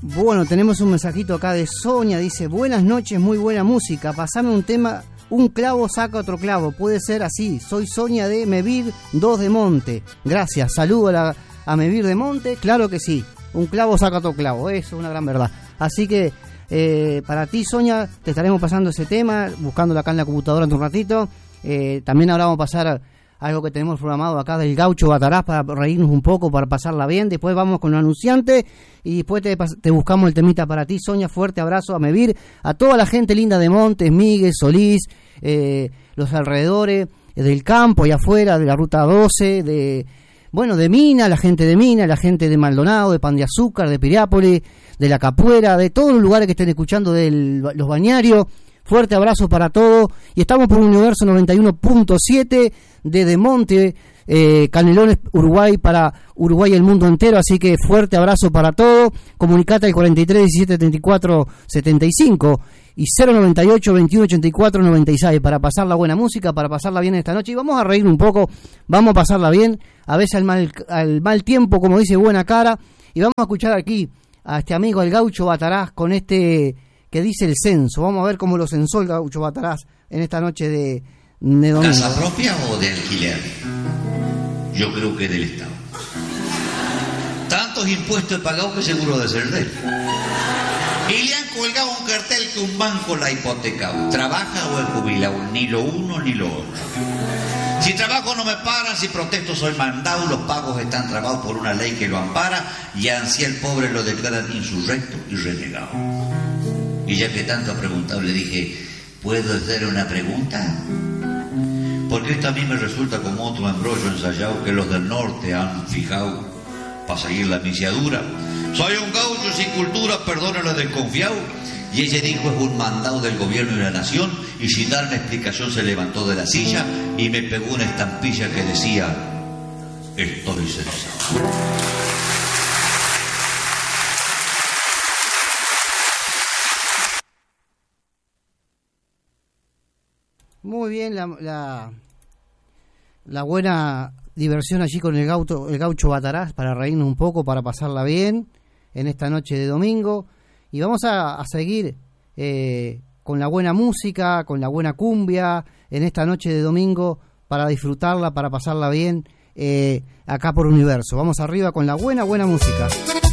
Bueno, tenemos un mensajito acá de Sonia, dice: buenas noches, muy buena música, pasame un tema, un clavo saca otro clavo, puede ser así, soy Sonia de Mevir 2 de Monte, gracias, saludo a Mevir de Monte, claro que sí, un clavo saca otro clavo, eso es una gran verdad, así que para ti, Sonia, te estaremos pasando ese tema, buscándolo acá en la computadora en un ratito. También ahora vamos a pasar algo que tenemos programado acá del Gaucho Batarás para reírnos un poco, para pasarla bien. Después vamos con los anunciantes y después te buscamos el temita para ti, Sonia. Fuerte abrazo a Mevir, a toda la gente linda de Montes, Miguel, Solís, los alrededores, del campo y afuera, de la Ruta 12, de Mina, la gente de Mina, la gente de Maldonado, de Pan de Azúcar, de Piriápolis, de La Capuera, de todos los lugares que estén escuchando, de los bañarios. Fuerte abrazo para todos. Y estamos por Universo 91.7 de Monte, Canelones, Uruguay, para Uruguay y el mundo entero. Así que fuerte abrazo para todos. Comunicate al 43 17 34 75 y 098 21 84 96 para pasar la buena música, para pasarla bien esta noche. Y vamos a reír un poco, vamos a pasarla bien. A veces al mal tiempo, como dice, buena cara. Y vamos a escuchar aquí a este amigo, el Gaucho Batarás, con este que dice el censo. Vamos a ver cómo lo censó el Gaucho Batarás en esta noche de domingo. ¿Casa propia o de alquiler? Yo creo que del Estado. Tantos impuestos he pagado que seguro de ser de él. Y le han colgado un cartel que un banco la ha hipotecado. ¿Trabaja o es jubilado? Ni lo uno ni lo otro. Si trabajo no me paran, si protesto soy mandado, los pagos están trabados por una ley que lo ampara y ansí el pobre lo declaran insurrecto y renegado. Y ya que tanto ha preguntado, le dije: ¿puedo hacer una pregunta? Porque esto a mí me resulta como otro embrollo ensayado que los del norte han fijado para seguir la misiadura. Soy un gaucho sin cultura, perdónenlo desconfiado. Y ella dijo: es un mandado del gobierno y la nación. Y sin darme explicación se levantó de la silla y me pegó una estampilla que decía: estoy censado. Muy bien, la buena diversión allí con el Gaucho Batarás, para reírnos un poco, para pasarla bien en esta noche de domingo. Y vamos a seguir con la buena música, con la buena cumbia en esta noche de domingo, para disfrutarla, para pasarla bien acá por Universo. Vamos arriba con la buena música.